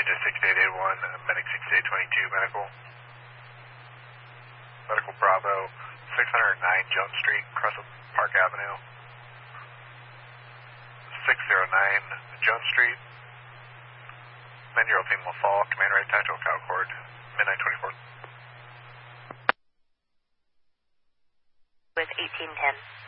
6881, Medic 6822, Medical. Medical Bravo, 609 Jones Street, Crescent Park Avenue. 609 Jones Street. Man-Euro team will fall. Command right tactical Concord, midnight 24. With 1810.